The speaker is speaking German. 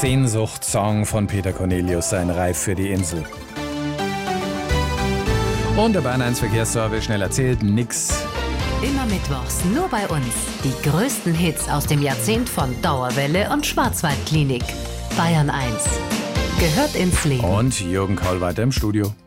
Sehnsuchtssong von Peter Cornelius, sein Reif für die Insel. Und der Bayern 1 Verkehrsservice, schnell erzählt, nix. Immer mittwochs, nur bei uns. Die größten Hits aus dem Jahrzehnt von Dauerwelle und Schwarzwaldklinik. Bayern 1 gehört ins Leben. Und Jürgen Kaul weiter im Studio.